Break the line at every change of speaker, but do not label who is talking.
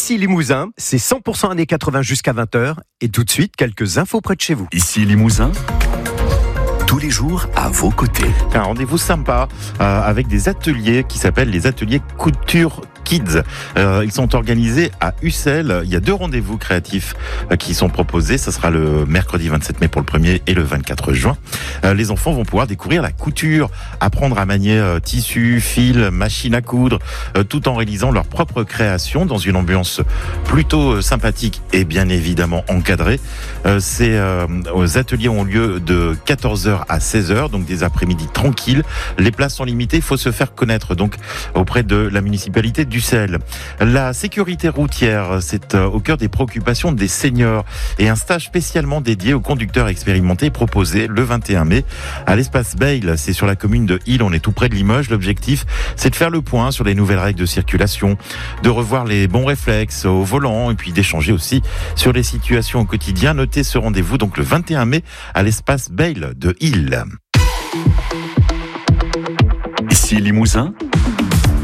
Ici Limousin, c'est 100% années 80 jusqu'à 20h. Et tout de suite, quelques infos près de chez vous.
Ici Limousin, tous les jours à vos côtés.
Un rendez-vous sympa avec des ateliers qui s'appellent les ateliers Couture Kids. Ils sont organisés à Ussel. Il y a 2 rendez-vous créatifs qui sont proposés. Ça sera le mercredi 27 mai pour le 1er et le 24 juin. Les enfants vont pouvoir découvrir la couture, apprendre à manier tissu, fil, machine à coudre, tout en réalisant leur propre création dans une ambiance plutôt sympathique et bien évidemment encadrée. Ces ateliers ont lieu de 14h à 16h, donc des après-midi tranquilles. Les places sont limitées. Il faut se faire connaître donc auprès de la municipalité d'Ussel. La sécurité routière, c'est au cœur des préoccupations des seniors et un stage spécialement dédié aux conducteurs expérimentés proposé le 21 mai à l'espace Bayle. C'est sur la commune de Isle, on est tout près de Limoges. L'objectif, c'est de faire le point sur les nouvelles règles de circulation, de revoir les bons réflexes au volant et puis d'échanger aussi sur les situations au quotidien. Notez ce rendez-vous donc le 21 mai à l'espace Bayle de Isle.
Ici Limousin,